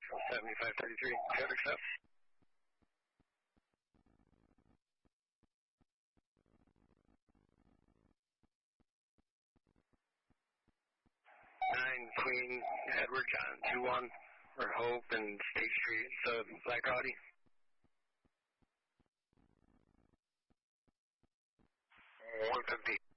7533, traffic stop. 9 Queen Edward John 21 for Hope and State Street. So Black Audi. 150.